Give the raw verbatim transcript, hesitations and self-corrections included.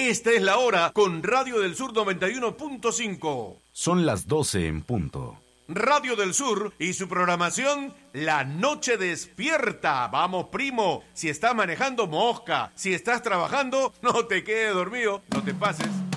Esta es la hora con Radio del Sur noventa y uno punto cinco. Son las doce en punto. Radio del Sur y su programación La Noche Despierta. Vamos, primo, si estás manejando, mosca. Si estás trabajando, no te quedes dormido, no te pases.